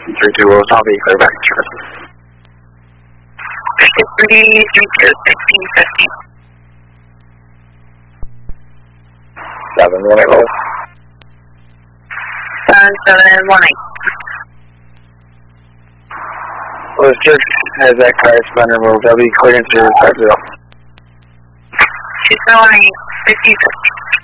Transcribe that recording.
320, copy, clear back to services. 1650. 718 roll. 718. Well, Church has that car spun removed. That'll be clearance to 50. 278, 50.